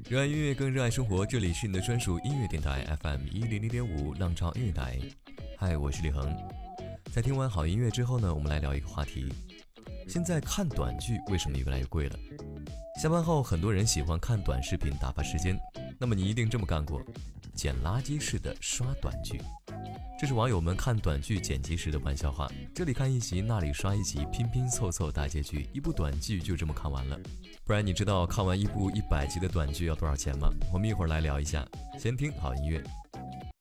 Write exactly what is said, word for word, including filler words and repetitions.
热爱音乐，更热爱生活。这里是你的专属音乐电台 F M 一零零点五浪潮音乐台。嗨，我是李恒。在听完好音乐之后呢，我们来聊一个话题。现在看短剧为什么越来越贵了？下班后，很多人喜欢看短视频打发时间。那么你一定这么干过，捡垃圾式的刷短剧。这是网友们看短剧剪辑时的玩笑话，这里看一集，那里刷一集，拼拼凑凑大结局，一部短剧就这么看完了。不然你知道看完一部一百集的短剧要多少钱吗？我们一会儿来聊一下，先听好音乐。